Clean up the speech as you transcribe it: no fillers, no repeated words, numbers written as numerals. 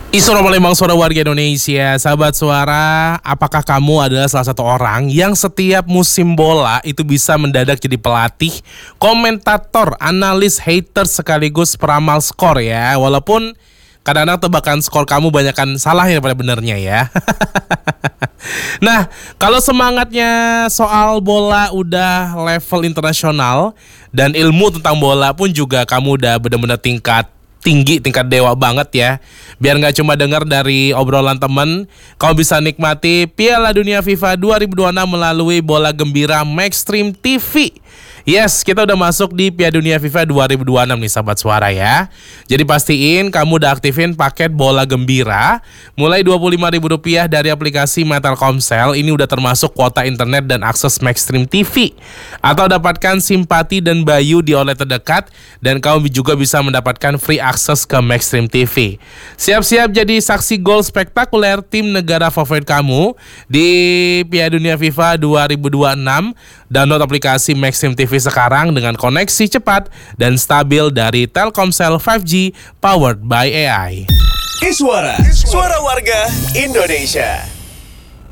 Isra Palembang, suara warga Indonesia. Sahabat suara, apakah kamu adalah salah satu orang yang setiap musim bola itu bisa mendadak jadi pelatih, komentator, analis, haters sekaligus peramal skor ya? Walaupun kadang-kadang tebakan skor kamu banyakkan salahnya daripada benernya ya. Nah, kalau semangatnya soal bola udah level internasional dan ilmu tentang bola pun juga kamu udah benar-benar tingkat tinggi, tingkat dewa banget ya. Biar gak cuma dengar dari obrolan temen, kamu bisa nikmati Piala Dunia FIFA 2026 melalui Bola Gembira Maxstream TV. Yes, kita udah masuk di Piala Dunia FIFA 2026 nih sahabat suara ya. Jadi pastiin kamu udah aktifin paket Bola Gembira mulai Rp25.000 dari aplikasi Telkomsel. Ini udah termasuk kuota internet dan akses Maxstream TV. Atau dapatkan simpati dan Bayu di outlet terdekat, dan kamu juga bisa mendapatkan free akses ke Maxstream TV. Siap-siap jadi saksi gol spektakuler tim negara favorit kamu di Piala Dunia FIFA 2026. Download aplikasi Maxstream TV sekarang dengan koneksi cepat dan stabil dari Telkomsel 5G powered by AI. Iswara, suara warga Indonesia.